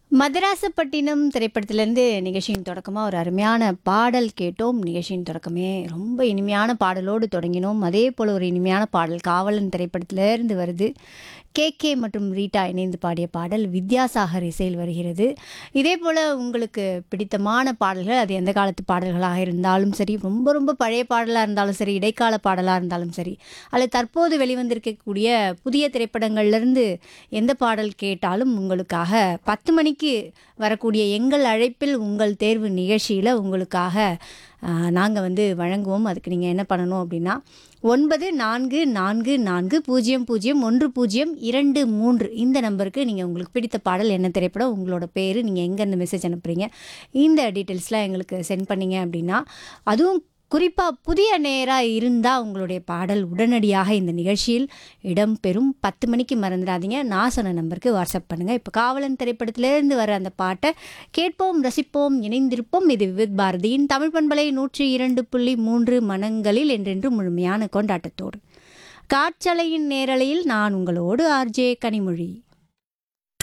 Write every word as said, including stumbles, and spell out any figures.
மதராசப்பட்டினம் திரைப்படத்திலேருந்து நிகழ்ச்சியின் தொடக்கமாக ஒரு அருமையான பாடல் கேட்டோம். நிகழ்ச்சியின் தொடக்கமே ரொம்ப இனிமையான பாடலோடு தொடங்கினோம். அதே போல் ஒரு இனிமையான பாடல் காவலன் திரைப்படத்திலேருந்து வருது. கேகே மற்றும் ரீட்டா இணைந்து பாடிய பாடல் வித்யாசாகர் இசையில் வருகிறது. இதே போல் உங்களுக்கு பிடித்தமான பாடல்கள் அது எந்த காலத்து பாடல்களாக இருந்தாலும் சரி, ரொம்ப ரொம்ப பழைய பாடலாக இருந்தாலும் சரி, இடைக்கால பாடலாக இருந்தாலும் சரி, அல்லது தற்போது வெளிவந்திருக்கக்கூடிய புதிய திரைப்படங்கள்லேருந்து எந்த பாடல் கேட்டாலும் உங்களுக்காக பத்து மணிக்கு வரக்கூடிய எங்கள் அழைப்பில் உங்கள் தேர்வு நிகழ்ச்சியில் உங்களுக்காக நாங்கள் வந்து வழங்குவோம். அதுக்கு நீங்கள் என்ன பண்ணணும் அப்படின்னா ஒன்பது நான்கு நான்கு நான்கு பூஜ்ஜியம் பூஜ்ஜியம் ஒன்று பூஜ்ஜியம் இரண்டு மூன்று இந்த நம்பருக்கு நீங்கள் உங்களுக்கு பிடித்த பாடல் என்ன திரைப்படம், உங்களோட பேர், நீங்கள் எங்கேருந்து மெசேஜ் அனுப்புகிறீங்க, இந்த டீட்டெயில்ஸ்லாம் எங்களுக்கு சென்ட் பண்ணிங்க அப்படின்னா, அதுவும் குறிப்பாக புதிய நேராக இருந்தால் உங்களுடைய பாடல் உடனடியாக இந்த நிகழ்ச்சியில் இடம்பெறும். பத்து மணிக்கு மறந்துடாதீங்க. நான் சொன்ன நம்பருக்கு வாட்ஸ்அப் பண்ணுங்கள். இப்போ காவலன் திரைப்படத்திலேருந்து வர அந்த பாட்டை கேட்போம், ரசிப்போம், இணைந்திருப்போம். இது விவித் பாரதியின் தமிழ் பண்பலை நூற்றி இரண்டு புள்ளி மூன்று மனங்களில் என்றென்று முழுமையான கொண்டாட்டத்தோடு. காற்றலையின் நேரலையில் நான் உங்களோடு ஆர்ஜே கனிமொழி.